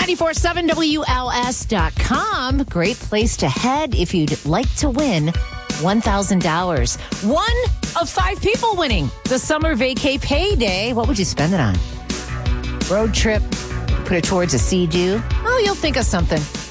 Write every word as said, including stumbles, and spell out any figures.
nine four seven W L S dot com. Great place to head if you'd like to win one thousand dollars. One of five people winning the summer vacay payday. What would you spend it on? Road trip? Put it towards a sea-doo? Oh, you'll think of something.